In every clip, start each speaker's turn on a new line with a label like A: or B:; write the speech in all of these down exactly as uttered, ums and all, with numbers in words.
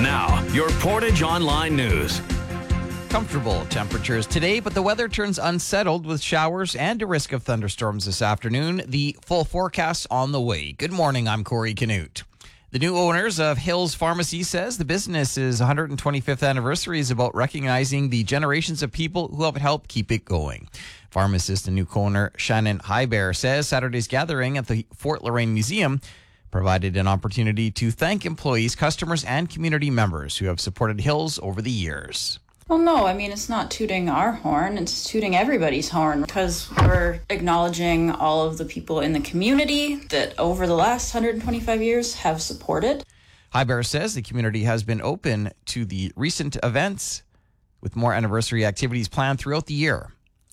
A: Now, your Portage Online News.
B: Comfortable temperatures today, but the weather turns unsettled with showers and a risk of thunderstorms this afternoon. The full forecast on the way. Good morning, I'm Corey Canute. The new owners of Hills Pharmacy says the business's one hundred twenty-fifth anniversary is about recognizing the generations of people who have helped keep it going. Pharmacist and new co-owner Shannon Highbear says Saturday's gathering at the Fort Lorraine Museum provided an opportunity to thank employees, customers, and community members who have supported Hills over the years.
C: Well, no, I mean, it's not tooting our horn, it's tooting everybody's horn because we're acknowledging all of the people in the community that over the last one hundred twenty-five years have supported.
B: Highbear says the community has been open to the recent events with more anniversary activities planned throughout the year.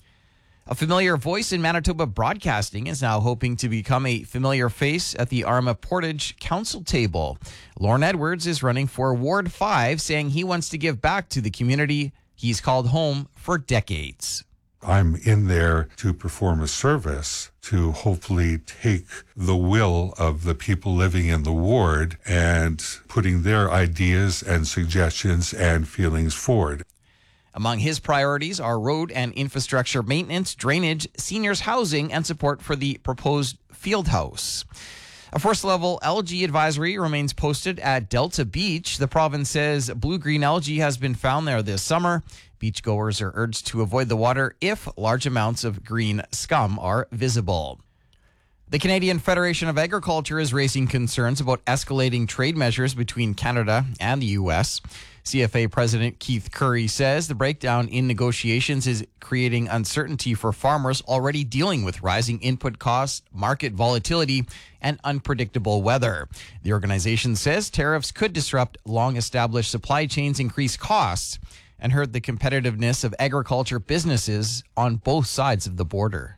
B: A familiar voice in Manitoba broadcasting is now hoping to become a familiar face at the Arma Portage Council table. Lorne Edwards is running for Ward five, saying he wants to give back to the community he's called home for decades.
D: I'm in there to perform a service to hopefully take the will of the people living in the ward and putting their ideas and suggestions and feelings forward.
B: Among his priorities are road and infrastructure maintenance, drainage, seniors housing, and support for the proposed field house. A first-level algae advisory remains posted at Delta Beach. The province says blue-green algae has been found there this summer. Beachgoers are urged to avoid the water if large amounts of green scum are visible. The Canadian Federation of Agriculture is raising concerns about escalating trade measures between Canada and the U S. C F A President Keith Curry says the breakdown in negotiations is creating uncertainty for farmers already dealing with rising input costs, market volatility, and unpredictable weather. The organization says tariffs could disrupt long-established supply chains, increase costs, and hurt the competitiveness of agriculture businesses on both sides of the border.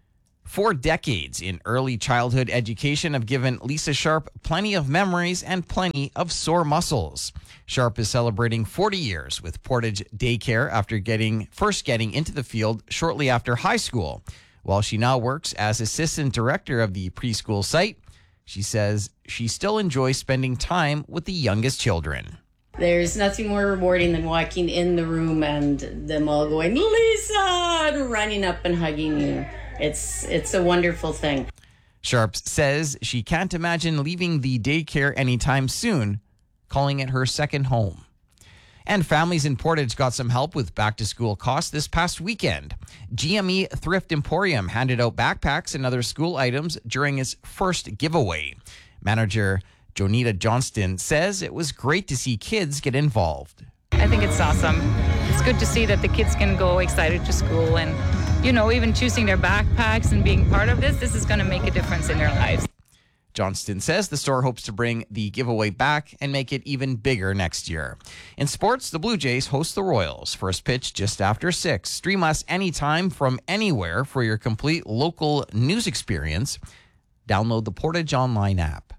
B: Four decades in early childhood education have given Lisa Sharp plenty of memories and plenty of sore muscles. Sharp is celebrating forty years with Portage Daycare after getting first getting into the field shortly after high school. While she now works as assistant director of the preschool site, she says she still enjoys spending time with the youngest children.
E: There's nothing more rewarding than walking in the room and them all going, Lisa, and running up and hugging you. It's it's a wonderful thing.
B: Sharp says she can't imagine leaving the daycare anytime soon, calling it her second home. And families in Portage got some help with back-to-school costs this past weekend. G M E Thrift Emporium handed out backpacks and other school items during its first giveaway. Manager Jonita Johnston says it was great to see kids get involved.
F: I think it's awesome. It's good to see that the kids can go excited to school and, you know, even choosing their backpacks and being part of this, this is going to make a difference in their lives.
B: Johnston says the store hopes to bring the giveaway back and make it even bigger next year. In sports, the Blue Jays host the Royals. First pitch just after six. Stream us anytime from anywhere for your complete local news experience. Download the Portage Online app.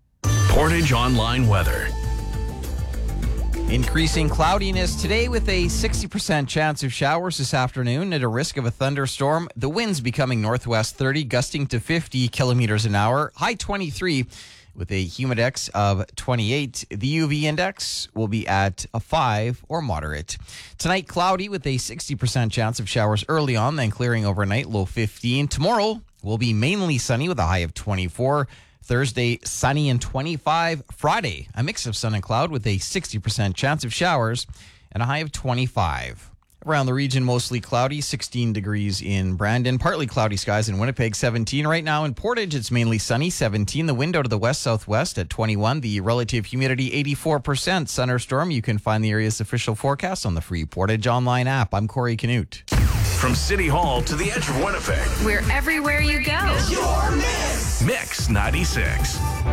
A: Portage Online weather.
B: Increasing cloudiness today with a sixty percent chance of showers this afternoon at a risk of a thunderstorm. The winds becoming northwest thirty, gusting to fifty kilometers an hour. High twenty-three with a humidex of twenty-eight. The U V index will be at a five or moderate. Tonight, cloudy with a sixty percent chance of showers early on, then clearing overnight, low fifteen. Tomorrow will be mainly sunny with a high of twenty-four. Thursday, sunny and twenty-five. Friday, a mix of sun and cloud with a sixty percent chance of showers and a high of twenty-five. Around the region, mostly cloudy, sixteen degrees in Brandon. Partly cloudy skies in Winnipeg, seventeen. Right now in Portage, it's mainly sunny, seventeen. The wind out of the west-southwest at twenty-one. The relative humidity, eighty-four percent. Sun or storm, you can find the area's official forecast on the free Portage Online app. I'm Corey Canute.
A: From City Hall to the edge of Winnipeg.
G: We're everywhere you go.
A: Your Mix. Mix ninety-six.